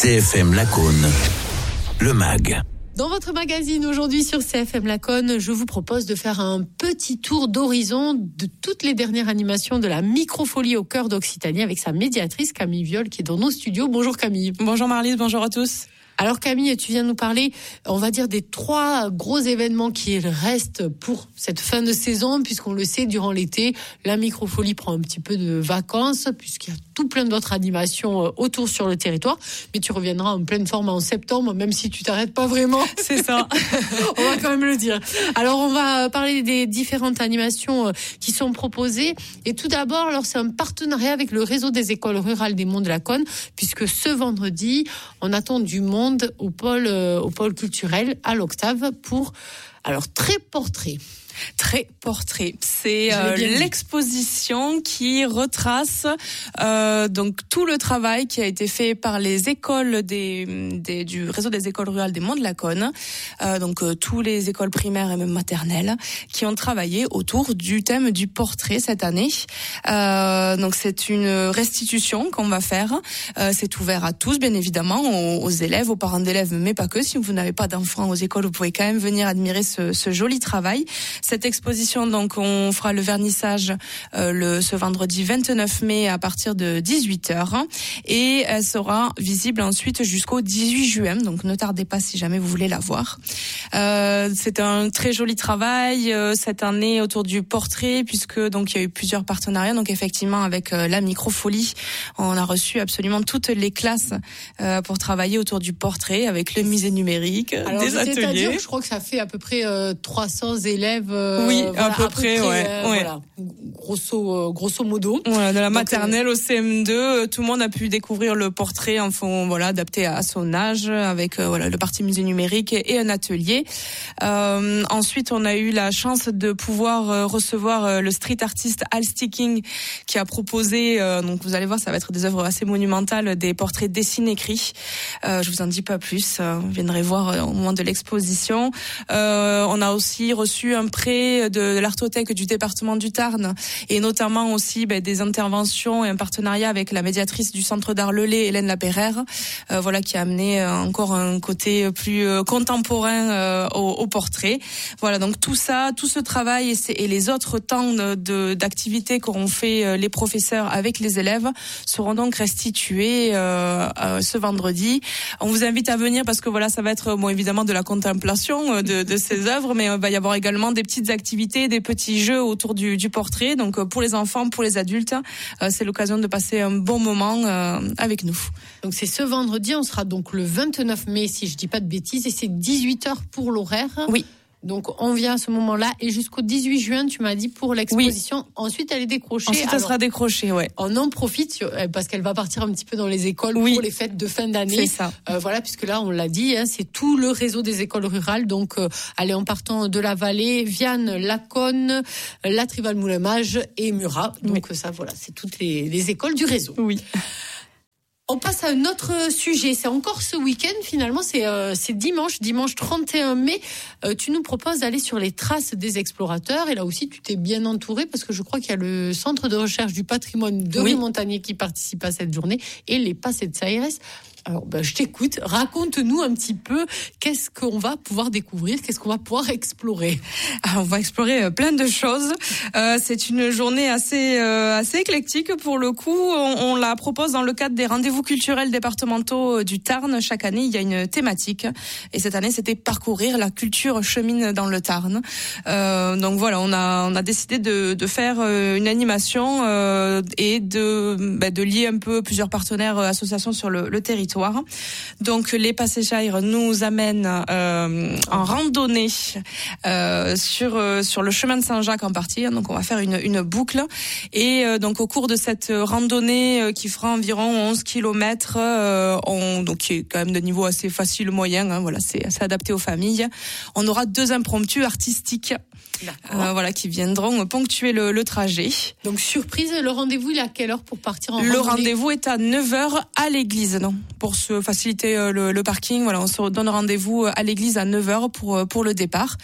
CFM Lacaune, le MAG. Dans votre magazine aujourd'hui sur CFM Lacaune, je vous propose de faire un petit tour d'horizon de toutes les dernières animations de la microfolie au cœur d'Occitanie avec sa médiatrice Camille Viol qui est dans nos studios. Bonjour Camille. Bonjour Marlise, bonjour à tous. Alors Camille, tu viens nous parler, on va dire, des 3 gros événements qui restent pour cette fin de saison, puisqu'on le sait, durant l'été, la microfolie prend un petit peu de vacances, puisqu'il y a tout plein d'autres animations autour sur le territoire. Mais tu reviendras en pleine forme en septembre, même si tu t'arrêtes pas vraiment. C'est ça. On va quand même le dire. Alors on va parler des différentes animations qui sont proposées. Et tout d'abord, alors c'est un partenariat avec le réseau des écoles rurales des Monts de Lacaune, puisque ce vendredi, on attend du monde au pôle culturel à l'Octave pour Trait Portrait. Trait Portrait, c'est l'exposition qui retrace donc tout le travail qui a été fait par les écoles du réseau des écoles rurales des Monts de Lacaune, donc tous les écoles primaires et même maternelles qui ont travaillé autour du thème du portrait cette année. Donc c'est une restitution qu'on va faire. C'est ouvert à tous, bien évidemment, aux élèves, aux parents d'élèves, mais pas que. Si vous n'avez pas d'enfants aux écoles, vous pouvez quand même venir admirer ce joli travail. Cette exposition, donc, on fera le vernissage ce vendredi 29 mai à partir de 18h et elle sera visible ensuite jusqu'au 18 juin. Donc, ne tardez pas si jamais vous voulez la voir. C'est un très joli travail cette année autour du portrait puisque donc il y a eu plusieurs partenariats. Donc, effectivement, avec la microfolie, on a reçu absolument toutes les classes pour travailler autour du portrait avec le musée numérique, alors, des ateliers. C'est-à-dire, je crois que ça fait à peu près 300 élèves. Oui, à peu près. Voilà, grosso modo. Voilà, de la maternelle au CM2, tout le monde a pu découvrir le portrait en fond, adapté à son âge, avec le parti musée numérique et un atelier. Ensuite, on a eu la chance de pouvoir recevoir le street artiste Al Sticking qui a proposé, donc vous allez voir, ça va être des œuvres assez monumentales, des portraits dessinés-écrits. Je vous en dis pas plus, vous viendrez voir au moment de l'exposition. On a aussi reçu un prêt de l'Artothèque du département du Tarn et notamment aussi des interventions et un partenariat avec la médiatrice du Centre d'Art Lelay, Hélène Lapeyraire, qui a amené encore un côté plus contemporain au portrait. Voilà, donc tout ça, tout ce travail et les autres temps d'activités qu'auront fait les professeurs avec les élèves seront donc restitués ce vendredi. On vous invite à venir parce que ça va être évidemment de la contemplation de ces œuvres, mais il va y avoir également des petites activités, des petits jeux autour du portrait. Donc pour les enfants, pour les adultes, c'est l'occasion de passer un bon moment avec nous. Donc c'est ce vendredi, on sera donc le 29 mai si je dis pas de bêtises et c'est 18h pour l'horaire. Oui. Donc on vient à ce moment-là et jusqu'au 18 juin, tu m'as dit, pour l'exposition. Oui. Ensuite, elle est décrochée. Ensuite, ça sera décroché, ouais. On en profite parce qu'elle va partir un petit peu dans les écoles pour les fêtes de fin d'année. C'est ça. Puisque là, on l'a dit, c'est tout le réseau des écoles rurales. Donc, allez, en partant de la vallée, Vianne, Lacaune, La Trival-Moulin-Mage et Murat. Donc c'est toutes les écoles du réseau. Oui. On passe à un autre sujet. C'est encore ce week-end, finalement. C'est dimanche 31 mai. Tu nous proposes d'aller sur les traces des explorateurs. Et là aussi, tu t'es bien entouré parce que je crois qu'il y a le Centre de recherche du patrimoine de Rue-Montagnier qui participe à cette journée et les Passés de Saïres. Alors, je t'écoute. Raconte-nous un petit peu qu'est-ce qu'on va pouvoir découvrir, qu'est-ce qu'on va pouvoir explorer. Alors, on va explorer plein de choses. C'est une journée assez éclectique pour le coup. On la propose dans le cadre des rendez-vous culturels départementaux du Tarn. Chaque année, il y a une thématique. Et cette année, c'était parcourir la culture chemine dans le Tarn. Donc voilà, on a décidé de faire une animation et de lier un peu plusieurs partenaires, associations sur le territoire. Donc les Passés-Saïres nous amènent en randonnée sur le chemin de Saint-Jacques en partie. Donc on va faire une boucle et donc au cours de cette randonnée qui fera environ 11 kilomètres, donc qui est quand même de niveau assez facile moyen. C'est assez adapté aux familles. On aura 2 impromptus artistiques. Qui viendront ponctuer le trajet. Donc surprise, le rendez-vous il est à quelle heure pour partir en randonnée ? Le rendez-vous est à 9h à l'église, pour se faciliter le parking, voilà, on se donne rendez-vous à l'église à 9h pour le départ.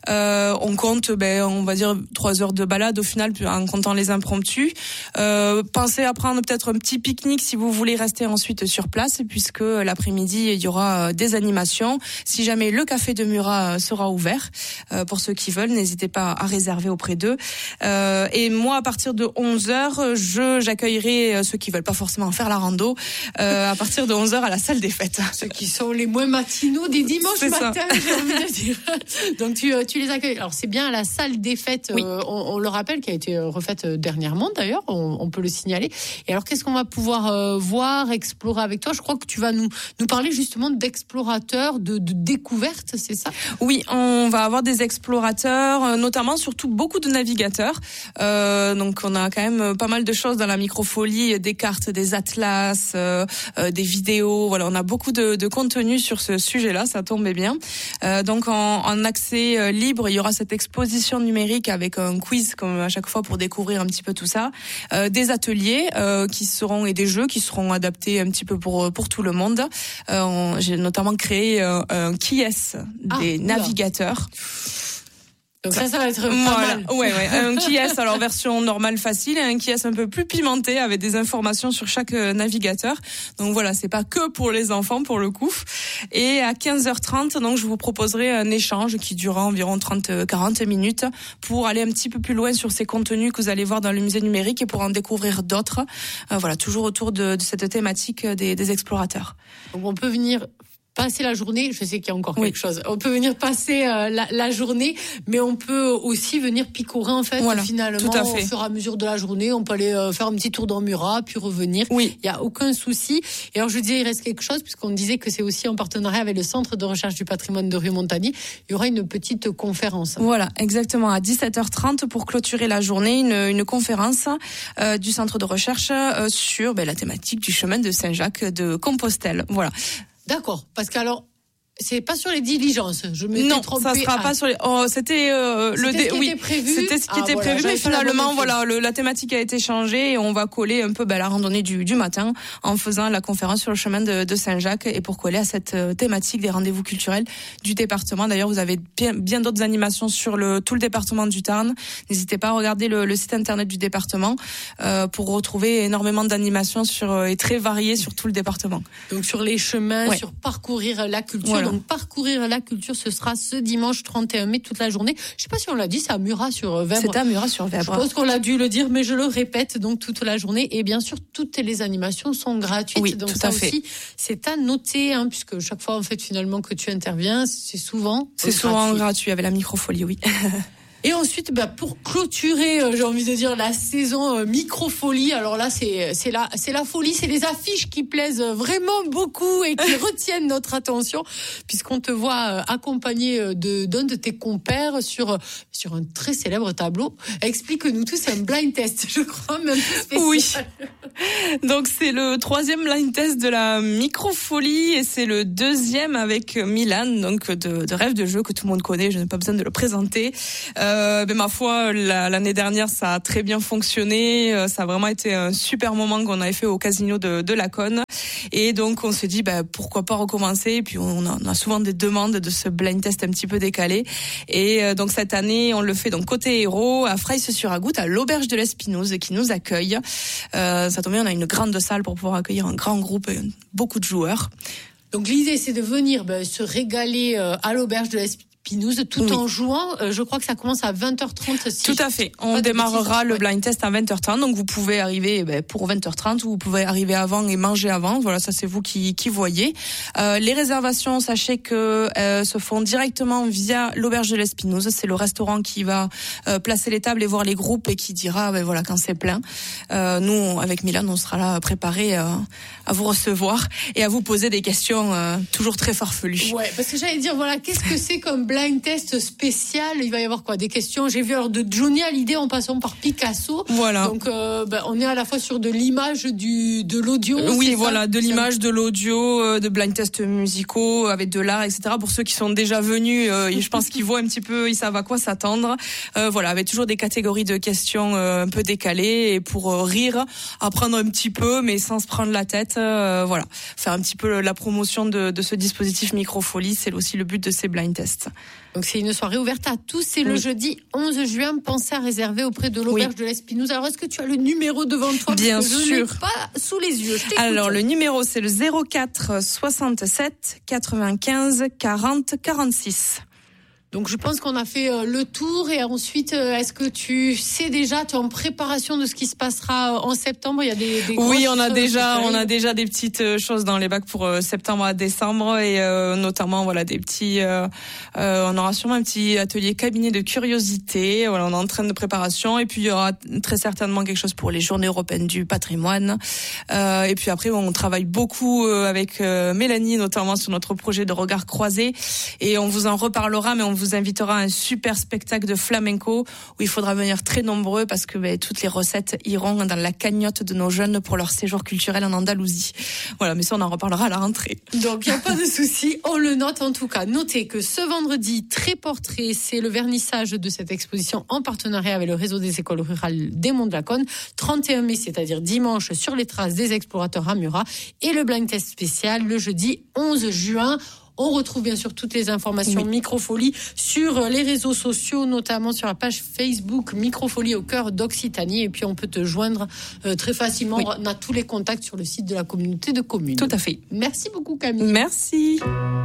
On compte, on va dire 3 heures de balade au final, en comptant les impromptus. Pensez à prendre peut-être un petit pique-nique si vous voulez rester ensuite sur place, puisque l'après-midi, il y aura des animations. Si jamais le café de Murat sera ouvert, pour ceux qui veulent, n'hésitez pas à réserver auprès d'eux. Et moi, à partir de 11h, j'accueillerai ceux qui veulent pas forcément faire la rando, à partir de 11h à la salle des fêtes. Ceux qui sont les moins matinaux des dimanches matins, j'ai envie de dire. Donc tu les accueilles. Alors c'est bien à la salle des fêtes, oui. On le rappelle, qui a été refaite dernièrement d'ailleurs, on peut le signaler. Et alors qu'est-ce qu'on va pouvoir voir, explorer avec toi? Je crois que tu vas nous parler justement d'explorateurs, de découvertes, c'est ça? Oui, on va avoir des explorateurs, notamment surtout beaucoup de navigateurs. Donc on a quand même pas mal de choses dans la microfolie, des cartes, des atlas, des vidéos. Voilà, on a beaucoup de contenu sur ce sujet-là, ça tombe bien. Donc en accès libre, il y aura cette exposition numérique avec un quiz comme à chaque fois pour découvrir un petit peu tout ça. Des ateliers qui seront et des jeux qui seront adaptés un petit peu pour tout le monde. J'ai notamment créé un qui est des navigateurs. Donc ça va être pas mal. Ouais. Un qui est alors version normale facile et un qui est un peu plus pimenté avec des informations sur chaque navigateur. Donc voilà, c'est pas que pour les enfants pour le coup. Et à 15h30, donc je vous proposerai un échange qui durera environ 30-40 minutes pour aller un petit peu plus loin sur ces contenus que vous allez voir dans le musée numérique et pour en découvrir d'autres. Voilà, toujours autour de cette thématique des explorateurs. Donc on peut venir passer la journée, je sais qu'il y a encore quelque chose. On peut venir passer la journée, mais on peut aussi venir picorer en fait. Voilà, finalement, tout à fait. Au fur et à mesure de la journée, on peut aller faire un petit tour dans Murat, puis revenir. Oui. Il y a aucun souci. Et alors je disais, il reste quelque chose puisqu'on disait que c'est aussi en partenariat avec le Centre de recherche du patrimoine de Rue-Montagny. Il y aura une petite conférence. Voilà, exactement à 17h30 pour clôturer la journée, une conférence du Centre de recherche sur la thématique du chemin de Saint-Jacques de Compostelle. Voilà. D'accord, parce qu'alors c'est pas sur les diligences. Je m'étais trompée. Non, ça sera pas sur les. c'était était prévu. C'était ce qui était prévu, mais finalement la thématique a été changée et on va coller un peu la randonnée du matin en faisant la conférence sur le chemin de Saint-Jacques et pour coller à cette thématique des rendez-vous culturels du département. D'ailleurs, vous avez bien d'autres animations sur tout le département du Tarn. N'hésitez pas à regarder le site internet du département pour retrouver énormément d'animations et très variées sur tout le département. Donc sur les chemins, sur parcourir la culture. Voilà. Donc parcourir la culture, ce sera ce dimanche 31 mai toute la journée. Je sais pas si on l'a dit, c'est à Murat-sur-Vèbre. C'est à Murat-sur-Vèbre. Je pense qu'on l'a dû le dire, mais je le répète, donc toute la journée. Et bien sûr, toutes les animations sont gratuites. Oui, donc tout ça à fait. Aussi, c'est à noter, puisque chaque fois en fait finalement que tu interviens, c'est souvent gratuit avec la microfolie, oui. Et ensuite, pour clôturer, j'ai envie de dire la saison microfolie. Alors là, c'est la folie, c'est les affiches qui plaisent vraiment beaucoup et qui retiennent notre attention, puisqu'on te voit accompagné d'un de tes compères sur un très célèbre tableau. Explique-nous tout, c'est un blind test, je crois, même spécial. Oui. Donc c'est le 3e blind test de la microfolie et c'est le 2e avec Milan, donc de Rêve de jeu que tout le monde connaît. Je n'ai pas besoin de le présenter. Mais ma foi, l'année dernière, ça a très bien fonctionné. Ça a vraiment été un super moment qu'on avait fait au casino de Laconne. Et donc, on s'est dit, pourquoi pas recommencer. Et puis, on a souvent des demandes de ce blind test un petit peu décalé. Et donc, cette année, on le fait donc côté héros, à Fraisse-sur-Agout, à l'Auberge de l'Espinouse, qui nous accueille. Ça tombe bien, on a une grande salle pour pouvoir accueillir un grand groupe et beaucoup de joueurs. Donc, l'idée, c'est de venir se régaler à l'Auberge de l'Espinouse. Tout en jouant, je crois que ça commence à 20h30. Tout à fait. On démarrera le blind test à 20h30, donc vous pouvez arriver pour 20h30 ou vous pouvez arriver avant et manger avant. Voilà, ça c'est vous qui voyez. Les réservations, sachez que se font directement via l'Auberge de l'Espinouse. C'est le restaurant qui va placer les tables et voir les groupes et qui dira quand c'est plein. Nous, avec Milan, on sera là préparés à vous recevoir et à vous poser des questions toujours très farfelues. Ouais, parce que j'allais dire, qu'est-ce que c'est comme blind test spécial. Il va y avoir quoi? Des questions. J'ai vu alors de Johnny Hallyday en passant par Picasso. Voilà. Donc on est à la fois sur de l'image, de l'audio. Oui, voilà, de l'image, de l'audio, de blind tests musicaux avec de l'art, etc. Pour ceux qui sont déjà venus, je pense qu'ils voient un petit peu, ils savent à quoi s'attendre. Voilà, avec toujours des catégories de questions un peu décalées et pour rire, apprendre un petit peu, mais sans se prendre la tête. Voilà, faire un petit peu la promotion de ce dispositif Microfolie, c'est aussi le but de ces blind tests. Donc c'est une soirée ouverte à tous, c'est le jeudi 11 juin, pensez à réserver auprès de l'auberge de l'Espinouse. Alors est-ce que tu as le numéro devant toi? Bien sûr. Je n'ai pas sous les yeux. Alors le numéro c'est le 04 67 95 40 46. Donc je pense qu'on a fait le tour et ensuite est-ce que tu sais déjà, tu es en préparation de ce qui se passera en septembre? Il y a des oui, on a déjà des petites choses dans les bacs pour septembre à décembre et notamment voilà des petits on aura sûrement un petit atelier cabinet de curiosité. Voilà, on est en train de préparation et puis il y aura très certainement quelque chose pour les journées européennes du patrimoine. Et puis après on travaille beaucoup avec Mélanie notamment sur notre projet de regard croisé et on vous en reparlera, mais on vous invitera à un super spectacle de flamenco où il faudra venir très nombreux parce que toutes les recettes iront dans la cagnotte de nos jeunes pour leur séjour culturel en Andalousie. Voilà, mais ça on en reparlera à la rentrée. Donc il n'y a pas de souci, on le note en tout cas. Notez que ce vendredi, Très Portrait, c'est le vernissage de cette exposition en partenariat avec le réseau des écoles rurales des Monts de Laconne. 31 mai, c'est-à-dire dimanche, sur les traces des explorateurs à Murat. Et le blind test spécial le jeudi 11 juin. On retrouve bien sûr toutes les informations Microfolie sur les réseaux sociaux, notamment sur la page Facebook Microfolie au cœur d'Occitanie. Et puis on peut te joindre très facilement. Oui. On a tous les contacts sur le site de la communauté de communes. Tout à fait. Merci beaucoup Camille. Merci.